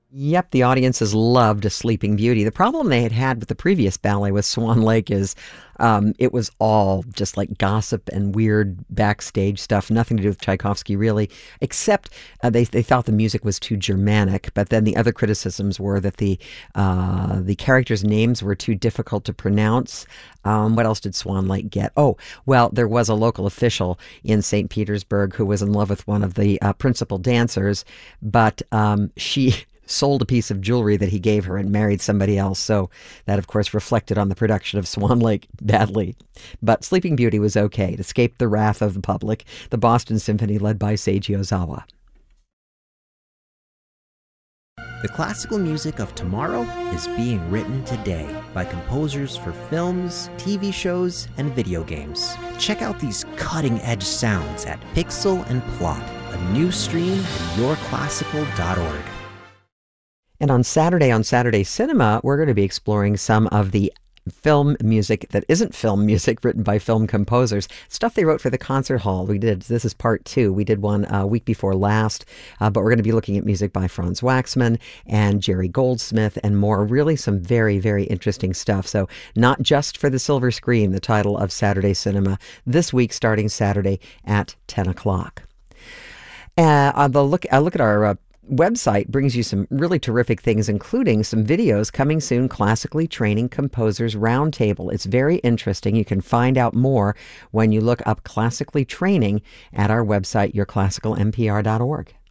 Yep, the audiences loved Sleeping Beauty. The problem they had had with the previous ballet with Swan Lake is it was all just like gossip and weird backstage stuff, nothing to do with Tchaikovsky really, except they thought the music was too Germanic. But then the other criticisms were that the characters' names were too difficult to pronounce. What else did Swan Lake get? Oh, well, there was a local official in St. Petersburg who was in love with one of the principal dancers, but she sold a piece of jewelry that he gave her and married somebody else. So that, of course, reflected on the production of Swan Lake badly. But Sleeping Beauty was okay. It escaped the wrath of the public. The Boston Symphony, led by Seiji Ozawa. The classical music of tomorrow is being written today by composers for films, TV shows, and video games. Check out these cutting-edge sounds at Pixel and Plot, a new stream at yourclassical.org. And on Saturday Cinema, we're going to be exploring some of the film music that isn't film music written by film composers, stuff they wrote for the concert hall. This is part 2. We did one a week before last, but we're going to be looking at music by Franz Waxman and Jerry Goldsmith and more. Really some very, very interesting stuff. So not just for the silver screen, the title of Saturday Cinema this week, starting Saturday at 10 o'clock. A look at our website brings you some really terrific things, including some videos coming soon, Classically Training Composers Roundtable. It's very interesting. You can find out more when you look up Classically Training at our website, yourclassicalmpr.org.